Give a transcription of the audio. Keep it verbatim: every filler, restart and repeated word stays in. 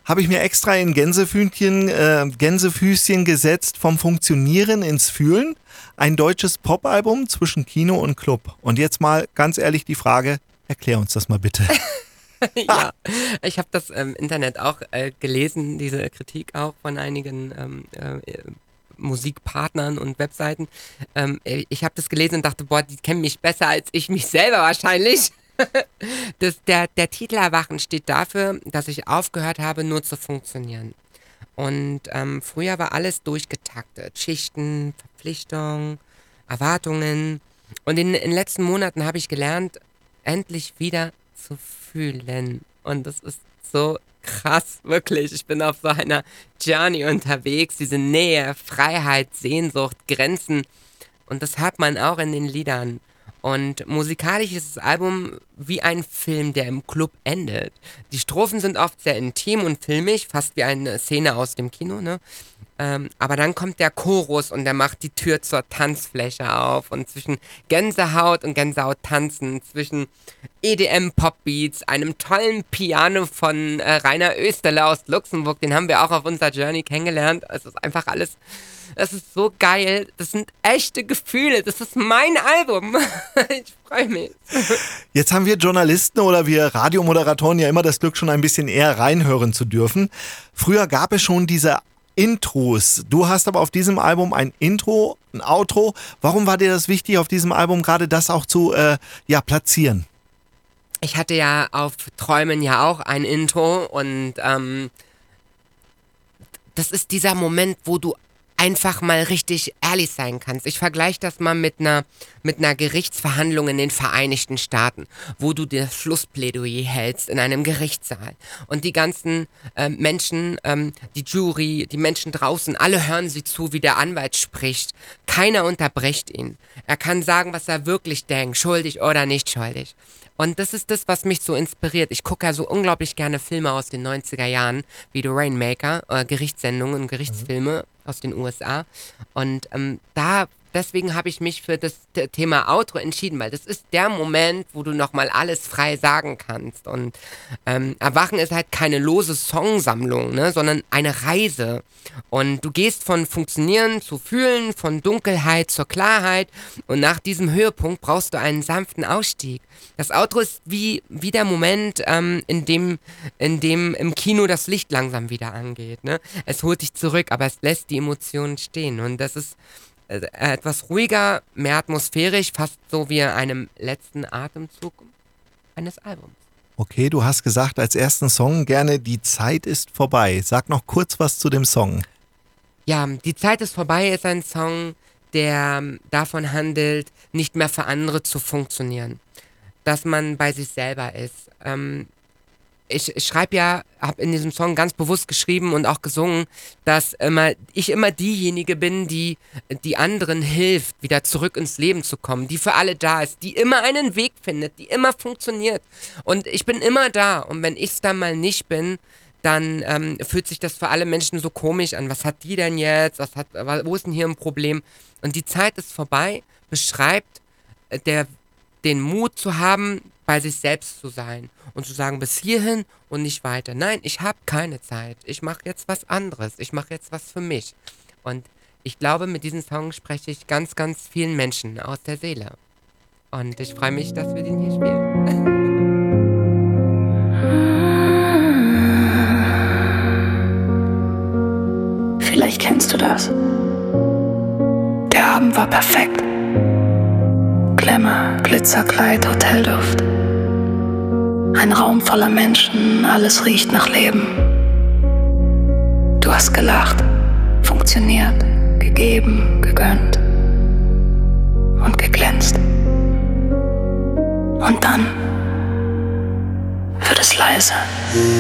habe ich mir extra in Gänsefüßchen, äh, Gänsefüßchen gesetzt, vom Funktionieren ins Fühlen. Ein deutsches Popalbum zwischen Kino und Club. Und jetzt mal ganz ehrlich die Frage, erklär uns das mal bitte. Ja, ich habe das im Internet auch äh, gelesen, diese Kritik auch von einigen ähm, äh, Musikpartnern und Webseiten. Ähm, ich habe das gelesen und dachte, boah, die kennen mich besser als ich mich selber wahrscheinlich. Das, der, der Titel Erwachen steht dafür, dass ich aufgehört habe, nur zu funktionieren. Und ähm, früher war alles durchgetaktet. Schichten, Verpflichtungen, Erwartungen. Und in, in den letzten Monaten habe ich gelernt, endlich wieder zu fühlen. Und das ist so krass, wirklich. Ich bin auf so einer Journey unterwegs. Diese Nähe, Freiheit, Sehnsucht, Grenzen. Und das hört man auch in den Liedern. Und musikalisch ist das Album wie ein Film, der im Club endet. Die Strophen sind oft sehr intim und filmig, fast wie eine Szene aus dem Kino, ne? Ähm, aber dann kommt der Chorus und der macht die Tür zur Tanzfläche auf. Und zwischen Gänsehaut und Gänsehaut tanzen, zwischen E D M-Popbeats, einem tollen Piano von äh, Rainer Österle aus Luxemburg, den haben wir auch auf unserer Journey kennengelernt. Es ist einfach alles, es ist so geil. Das sind echte Gefühle. Das ist mein Album. Ich freue mich. Jetzt haben wir Journalisten oder wir Radiomoderatoren ja immer das Glück, schon ein bisschen eher reinhören zu dürfen. Früher gab es schon diese Intros. Du hast aber auf diesem Album ein Intro, ein Outro. Warum war dir das wichtig, auf diesem Album gerade das auch zu äh, ja, platzieren? Ich hatte ja auf Träumen ja auch ein Intro und ähm, das ist dieser Moment, wo du einfach mal richtig ehrlich sein kannst. Ich vergleiche das mal mit einer mit einer Gerichtsverhandlung in den Vereinigten Staaten, wo du das Schlussplädoyer hältst in einem Gerichtssaal und die ganzen äh, Menschen, ähm, die Jury, die Menschen draußen, alle hören sie zu, wie der Anwalt spricht. Keiner unterbricht ihn. Er kann sagen, was er wirklich denkt, schuldig oder nicht schuldig. Und das ist das, was mich so inspiriert. Ich gucke ja so unglaublich gerne Filme aus den neunziger Jahren, wie The Rainmaker, äh, Gerichtssendungen und Gerichtsfilme aus den U S A. Und ähm, da deswegen habe ich mich für das T- Thema Outro entschieden, weil das ist der Moment, wo du nochmal alles frei sagen kannst. Und ähm, Erwachen ist halt keine lose Songsammlung, ne, sondern eine Reise. Und du gehst von Funktionieren zu Fühlen, von Dunkelheit zur Klarheit. Und nach diesem Höhepunkt brauchst du einen sanften Ausstieg. Das Outro ist wie, wie der Moment, ähm, in dem, in dem im Kino das Licht langsam wieder angeht. Ne? Es holt dich zurück, aber es lässt die Emotionen stehen. Und das ist äh, etwas ruhiger, mehr atmosphärisch, fast so wie einem letzten Atemzug eines Albums. Okay, du hast gesagt, als ersten Song gerne Die Zeit ist vorbei. Sag noch kurz was zu dem Song. Ja, Die Zeit ist vorbei ist ein Song, der davon handelt, nicht mehr für andere zu funktionieren. Dass man bei sich selber ist. Ähm, ich ich schreibe ja, habe in diesem Song ganz bewusst geschrieben und auch gesungen, dass immer ich immer diejenige bin, die die anderen hilft, wieder zurück ins Leben zu kommen, die für alle da ist, die immer einen Weg findet, die immer funktioniert. Und ich bin immer da. Und wenn ich es dann mal nicht bin, dann ähm, fühlt sich das für alle Menschen so komisch an. Was hat die denn jetzt? Was hat, wo ist denn hier ein Problem? Und die Zeit ist vorbei, beschreibt äh, der den Mut zu haben, bei sich selbst zu sein und zu sagen, bis hierhin und nicht weiter. Nein, ich habe keine Zeit. Ich mache jetzt was anderes. Ich mache jetzt was für mich. Und ich glaube, mit diesem Song spreche ich ganz, ganz vielen Menschen aus der Seele. Und ich freue mich, dass wir den hier spielen. Vielleicht kennst du das. Der Abend war perfekt. Glamour, Glitzerkleid, Hotelduft. Ein Raum voller Menschen, alles riecht nach Leben. Du hast gelacht, funktioniert, gegeben, gegönnt und geglänzt. Und dann wird es leise.